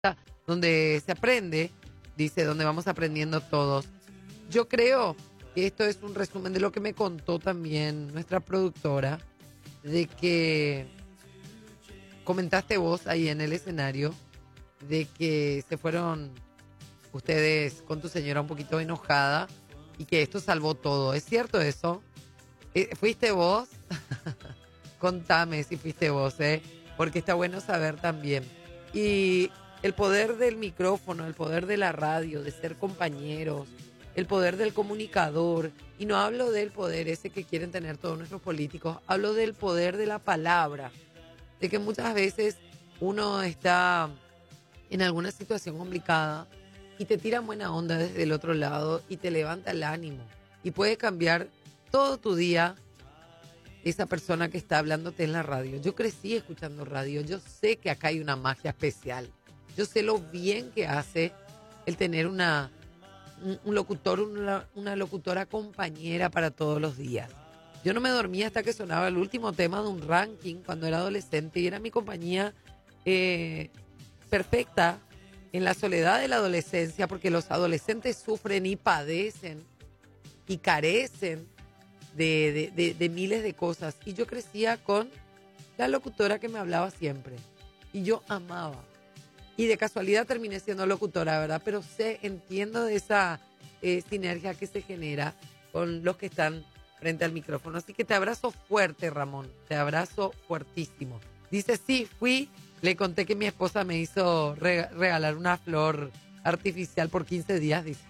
donde se aprende, dice, donde vamos aprendiendo todos. Yo creo que esto es un resumen de lo que me contó también nuestra productora, de que comentaste vos ahí en el escenario, de que se fueron ustedes con tu señora un poquito enojada y que esto salvó todo. ¿Es cierto eso? ¿Fuiste vos? Contame si fuiste vos, porque está bueno saber también. Y el poder del micrófono, el poder de la radio, de ser compañeros, el poder del comunicador, y no hablo del poder ese que quieren tener todos nuestros políticos, hablo del poder de la palabra, de que muchas veces uno está en alguna situación complicada y te tiran buena onda desde el otro lado y te levanta el ánimo y puede cambiar todo tu día esa persona que está hablándote en la radio. Yo crecí escuchando radio, yo sé que acá hay una magia especial, yo sé lo bien que hace el tener un locutor, una locutora compañera para todos los días. Yo no me dormía hasta que sonaba el último tema de un ranking cuando era adolescente y era mi compañía perfecta en la soledad de la adolescencia, porque los adolescentes sufren y padecen y carecen de miles de cosas. Y yo crecía con la locutora que me hablaba siempre. Y yo amaba. Y de casualidad terminé siendo locutora, ¿verdad? Pero entiendo de esa sinergia que se genera con los que están frente al micrófono. Así que te abrazo fuerte, Ramón. Te abrazo fuertísimo. Dice, sí, fui. Le conté que mi esposa me hizo regalar una flor artificial por 15 días, dice.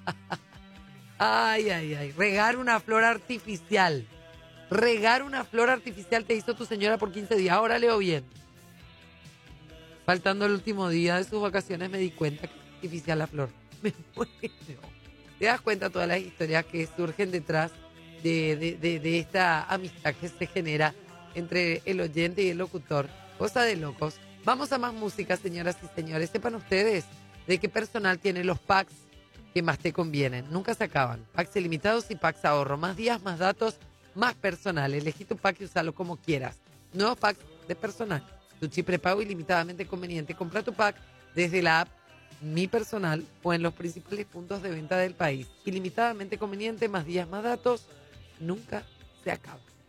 Ay, ay, ay. Regar una flor artificial. Regar una flor artificial te hizo tu señora por 15 días. Ahora leo bien. Faltando el último día de sus vacaciones me di cuenta que es artificial la flor. Me muero. ¿Te das cuenta todas las historias que surgen detrás de esta amistad que se genera entre el oyente y el locutor? Cosa de locos. Vamos a más música, señoras y señores. Sepan ustedes de qué personal tiene los packs que más te convienen. Nunca se acaban. Packs ilimitados y packs ahorro. Más días, más datos, más personal. Elegí tu pack y usalo como quieras. Nuevos packs de personal. Tu chip prepago ilimitadamente conveniente. Compra tu pack desde la app Mi Personal o en los principales puntos de venta del país. Ilimitadamente conveniente, más días, más datos. Nunca se acaba.